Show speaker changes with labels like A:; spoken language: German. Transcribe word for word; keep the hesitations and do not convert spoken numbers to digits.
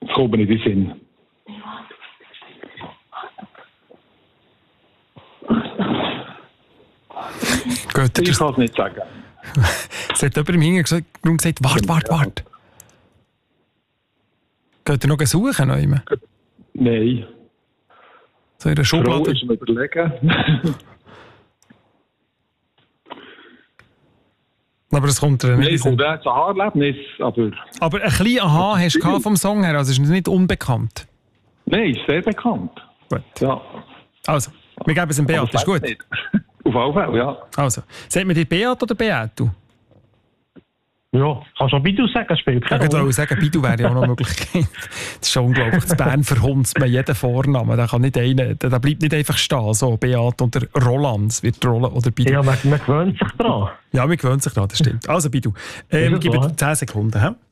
A: Das kommt mir nicht in den Sinn.
B: Gut,
A: Ich kann es nicht sagen.
B: es hat jemand im Hintergrund gesagt, warte, warte, warte. Geht ihr noch suchen? Noch immer?
A: Nein.
B: So in der
A: Frau
B: Schublade?
A: ist mir überlegen.
B: Aber das kommt dir nicht in
A: Nein,
B: den Sinn.
A: kommt auch ein Haarerlebnis, aber...
B: Aber ein kleines Aha hast du gehabt vom Song her, also ist es nicht unbekannt.
A: Nein, ist sehr bekannt.
B: Gut.
A: Ja.
B: Also, wir geben es einem Beat,
A: Aber
B: das ist gut.
A: nicht. Auf jeden Fall, ja.
B: Also, sagt man dir Beat oder Beat? Du?
C: Ja, kannst du auch Bidu sagen, spielt
B: Ich
C: keine
B: würde
C: Rolle.
B: auch sagen, Bidu wäre ja auch noch eine Möglichkeit. Das ist schon unglaublich. In Bern verhunzt man jeden Vornamen. Da kann nicht einer, da bleibt nicht einfach stehen, so Beat oder Roland. Es wird Roland oder Bidu.
C: Ja, man, man gewöhnt sich dran.
B: Ja, man gewöhnt sich daran, das stimmt. Also Bidu, ähm,
C: Ja,
B: gib
C: klar.
B: zehn Sekunden. He?